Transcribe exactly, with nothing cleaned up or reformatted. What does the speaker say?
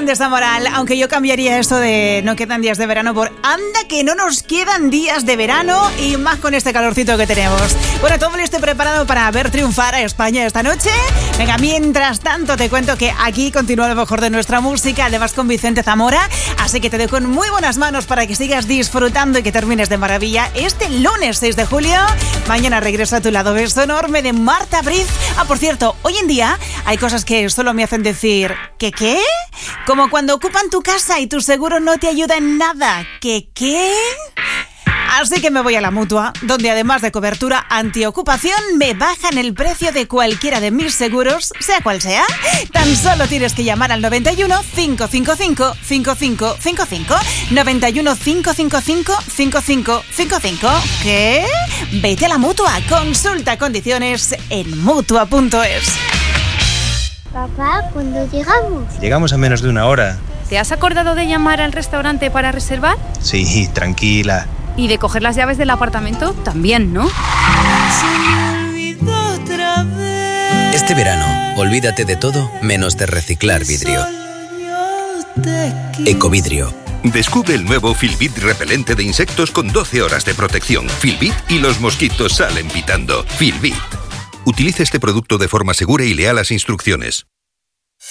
grande esta moral, aunque yo cambiaría esto de no quedan días de verano por anda que no nos quedan días de verano y más con este calorcito que tenemos. Bueno, todo listo y preparado para ver triunfar a España esta noche. Venga, mientras tanto te cuento que aquí continúa lo mejor de nuestra música, además con Vicente Zamora, así que te dejo en muy buenas manos para que sigas disfrutando y que termines de maravilla este lunes seis de julio. Mañana regreso a tu lado. Beso enorme de Marta Briz. Ah, por cierto, hoy en día hay cosas que solo me hacen decir ¿que qué? Como cuando ocupan tu casa y tu seguro no te ayuda en nada. ¿Que qué? Así que me voy a la Mutua, donde además de cobertura antiocupación, me bajan el precio de cualquiera de mis seguros, sea cual sea. Tan solo tienes que llamar al noventa y uno, cinco cinco cinco, cinco cinco cinco cinco, noventa y uno, cinco cinco cinco, cinco cinco cinco cinco. ¿Qué? Vete a la Mutua, consulta condiciones en mutua punto es. Papá, ¿cuándo llegamos? Llegamos a menos de una hora. ¿Te has acordado de llamar al restaurante para reservar? Sí, tranquila. ¿Y de coger las llaves del apartamento? También, ¿no? Este verano, olvídate de todo menos de reciclar vidrio. Ecovidrio. Descubre el nuevo Filbit repelente de insectos con doce horas de protección. Filbit y los mosquitos salen pitando. Filbit. Utilice este producto de forma segura y lea las instrucciones.